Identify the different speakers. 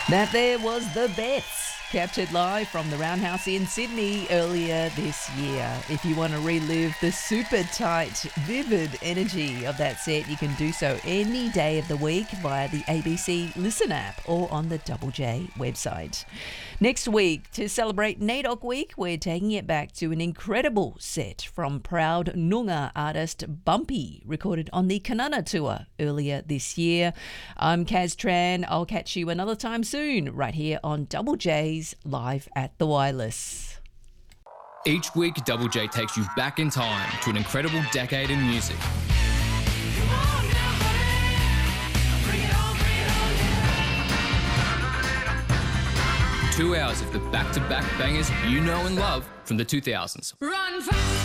Speaker 1: That there was The Beths, captured live from the Roundhouse in Sydney earlier this year. If you want to relive the super tight, vivid energy of that set, you can do so any day of the week via the ABC Listen app or on the Double J website. Next week, to celebrate NAIDOC Week, we're taking it back to an incredible set from proud Noongar artist Bumpy, recorded on the Kanana Tour earlier this year. I'm Kaz Tran. I'll catch you another time soon, right here on Double J's Live at the Wireless.
Speaker 2: Each week, Double J takes you back in time to an incredible decade in music. 2 hours of the back-to-back bangers you know and love from the 2000s.
Speaker 3: Run fast!